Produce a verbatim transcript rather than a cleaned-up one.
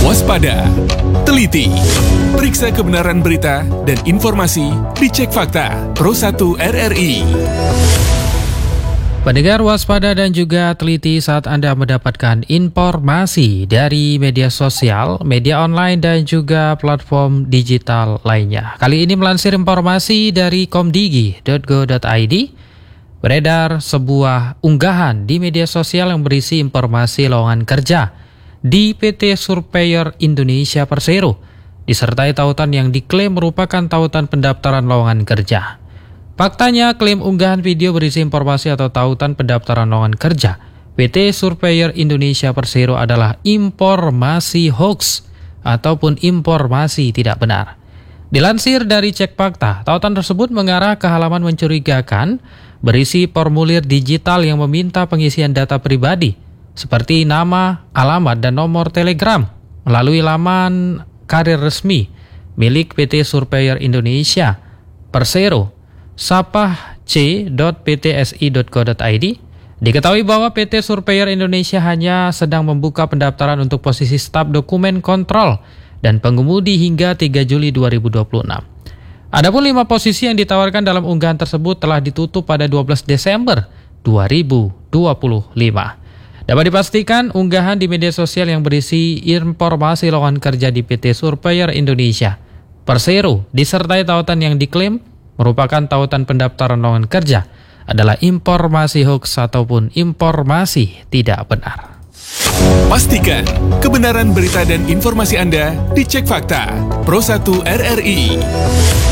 Waspada, teliti, periksa kebenaran berita dan informasi, dicek fakta. Pro satu R R I. Pendengar, waspada dan juga teliti saat Anda mendapatkan informasi dari media sosial, media online dan juga platform digital lainnya. Kali ini melansir informasi dari komdigi titik go titik i d, beredar sebuah unggahan di media sosial yang berisi informasi lowongan kerja di P T Surveyor Indonesia Persero, disertai tautan yang diklaim merupakan tautan pendaftaran lowongan kerja. Faktanya, klaim unggahan video berisi informasi atau tautan pendaftaran lowongan kerja P T Surveyor Indonesia Persero adalah informasi hoax ataupun informasi tidak benar. Dilansir dari Cek Fakta, tautan tersebut mengarah ke halaman mencurigakan berisi formulir digital yang meminta pengisian data pribadi seperti nama, alamat, dan nomor telegram melalui laman karir resmi milik P T Surveyor Indonesia Persero sapah c titik p t s i titik go titik i d. Diketahui bahwa P T Surveyor Indonesia hanya sedang membuka pendaftaran untuk posisi staf dokumen kontrol dan pengemudi hingga tiga Juli dua ribu dua puluh enam. Adapun lima posisi yang ditawarkan dalam unggahan tersebut telah ditutup pada dua belas Desember dua ribu dua puluh lima. Dapat dipastikan unggahan di media sosial yang berisi informasi lowongan kerja di P T Surveyor Indonesia Persero disertai tautan yang diklaim merupakan tautan pendaftaran lowongan kerja adalah informasi hoax ataupun informasi tidak benar. Pastikan kebenaran berita dan informasi Anda dicek fakta. Pro satu R R I.